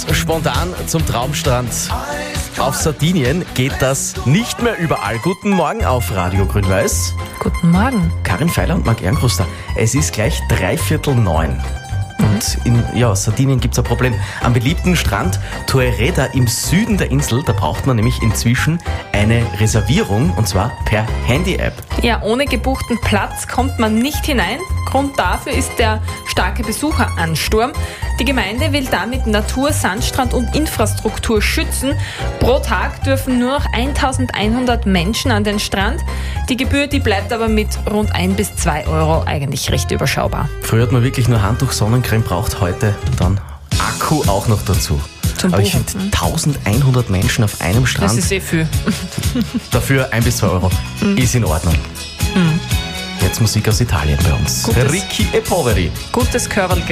spontan zum Traumstrand. Auf Sardinien geht das nicht mehr überall. Guten Morgen auf Radio Grün-Weiß. Guten Morgen. Karin Feiler und Marc Ehrenkruster. Es ist gleich 8:45. Und in Sardinien gibt es ein Problem. Am beliebten Strand Torrevieja im Süden der Insel, da braucht man nämlich inzwischen eine Reservierung, und zwar per Handy-App. Ja, ohne gebuchten Platz kommt man nicht hinein. Grund dafür ist der starke Besucheransturm. Die Gemeinde will damit Natur, Sandstrand und Infrastruktur schützen. Pro Tag dürfen nur noch 1100 Menschen an den Strand. Die Gebühr, die bleibt aber mit rund 1 bis 2 Euro eigentlich recht überschaubar. Früher hat man wirklich nur Handtuch, Sonnencreme braucht, heute dann Akku auch noch dazu. Aber ich finde 1100 Menschen auf einem Strand. Das ist viel. Dafür 1 bis 2 Euro ist in Ordnung. Jetzt Musik aus Italien bei uns. Gutes. Ricky e Poveri. Gutes Körperl.